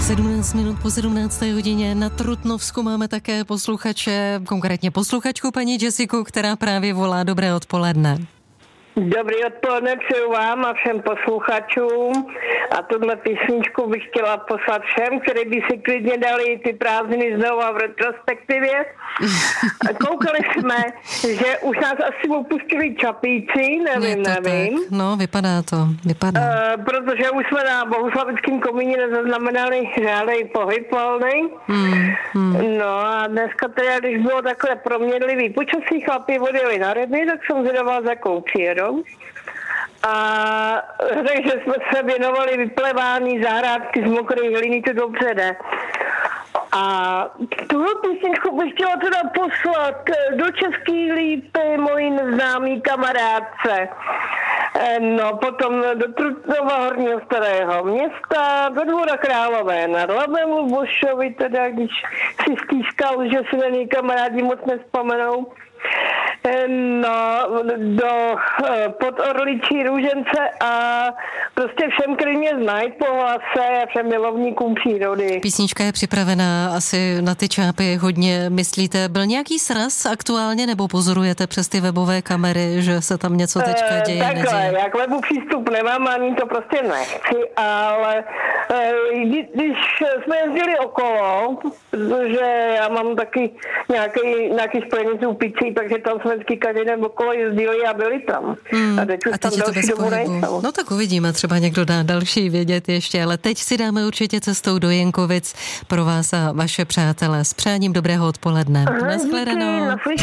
17 minut po 17. hodině na Trutnovsku máme také posluchače, konkrétně posluchačku paní Jessiku, která právě volá. Dobré odpoledne. Dobrý odpoledne přeju vám a všem posluchačům a tuhle písničku bych chtěla poslat všem, kteří by si klidně dali ty prázdniny znova v retrospektivě. Koukali jsme, že už nás asi opustili Čapíci, nevím. Tak. No, vypadá to. Protože už jsme na Bohuslavickém komíně nezaznamenali žádný pohyb volný. No a dneska teda, když bylo takhle proměnlivý počasí, chlapi odjeli na ryby, tak jsem zvědavá, za jakou přijedou. A takže jsme se věnovali vyplevání zahrádky z mokrých hlíny, to dobře jde. A tuhle písničku bych chtěla teda poslat do Český Lípy mojí neznámý kamarádce. No, potom do Trutnova Horního Starého Města, do Dvora Králové nad Labem u Bošovi, teda když si stýskal, že si na něj kamarádi moc nespomenou. No, do Podorličí Růžence a prostě všem, kteří mě znají po hlase a všem milovníkům přírody. Písnička je připravená asi na ty čápy hodně, myslíte. Byl nějaký sraz aktuálně, nebo pozorujete přes ty webové kamery, že se tam něco teďka děje? Takhle, já k webu přístup nemám, ani to prostě nechci, ale když jsme jezdili okolo, protože já mám taky nějaký spojenic u Picí, takže tam jsme vždycky každý den okolo jezdili a byli tam. A teď už tam další dobu nejsou. No tak uvidíme, třeba někdo dá další vědět ještě, ale teď si dáme určitě cestou do Jenkovic pro vás a vaše přátelé. S přáním dobrého odpoledne. Naschledanou.